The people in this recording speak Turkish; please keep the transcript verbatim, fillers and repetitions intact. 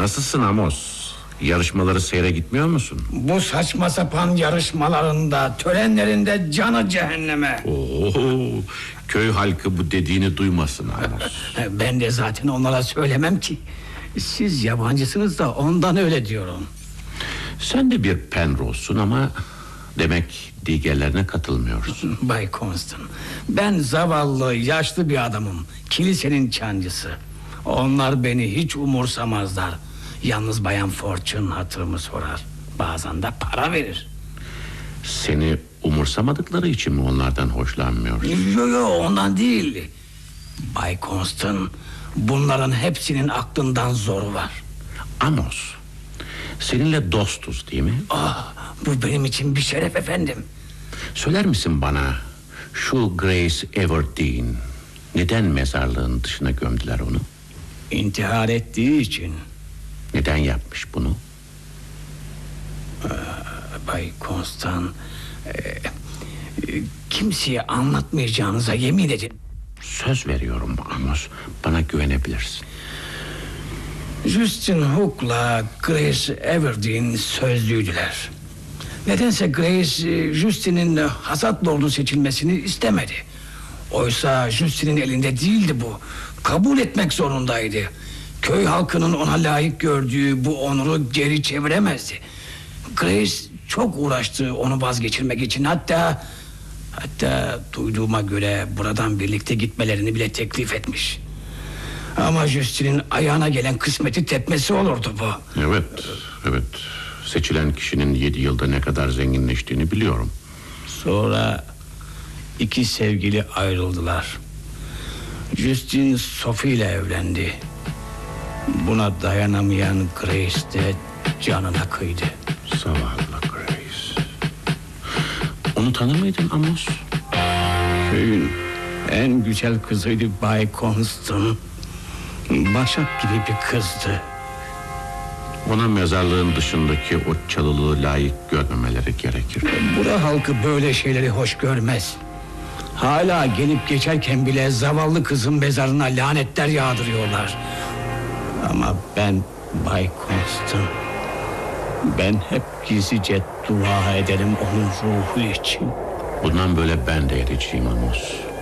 Nasılsın Amos? Yarışmaları seyre gitmiyor musun? Bu saçma sapan yarışmalarında, törenlerinde canı cehenneme. Oo, köy halkı bu dediğini duymasın Amos. Ben de zaten onlara söylemem ki. Siz yabancısınız da ondan öyle diyorum. Sen de bir Penrose'sun ama demek diğerlerine katılmıyorsun. Bay Constant, ben zavallı yaşlı bir adamım. Kilisenin çancısı. Onlar beni hiç umursamazlar. Yalnız Bayan Fortune hatırımı sorar. Bazen de para verir. Seni umursamadıkları için mi onlardan hoşlanmıyorsun? Yok yok, ondan değil. Bay Constant, bunların hepsinin aklından zoru var. Amos, seninle dostuz değil mi? Ah, bu benim için bir şeref efendim. Söyler misin bana, şu Grace Everdeen neden mezarlığın dışına gömdüler onu? İntihar ettiği için. Neden yapmış bunu? Ee, Bay Constant, e, e, kimseye anlatmayacağınıza yemin edin. Söz veriyorum Amos, bana güvenebilirsin. Justin Hook'la Grace Everdeen sözlüydüler. Nedense Grace, Justin'in hasat lordu seçilmesini istemedi. Oysa Justin'in elinde değildi bu. Kabul etmek zorundaydı. Köy halkının ona layık gördüğü bu onuru geri çeviremezdi. Grace çok uğraştı onu vazgeçirmek için. Hatta Hatta duyduğuma göre buradan birlikte gitmelerini bile teklif etmiş. Ama Justin'in ayağına gelen kısmeti tepmesi olurdu bu. Evet, evet. Seçilen kişinin yedi yılda ne kadar zenginleştiğini biliyorum. Sonra iki sevgili ayrıldılar. Justin Sophie ile evlendi. Buna dayanamayan Grace de canına kıydı. Zavallı Grace. Onu tanır mıydın Amos? Köyün en güzel kızıydı Bay Constant. Başak gibi bir kızdı. Ona mezarlığın dışındaki o çalılığı layık görmemeleri gerekir. Bura halkı böyle şeyleri hoş görmez. Hala gelip geçerken bile zavallı kızın mezarına lanetler yağdırıyorlar. Ama ben Bay Constant, ben hep gizlice dua ederim onun ruhu için. Bundan böyle ben de edeceğim Amos.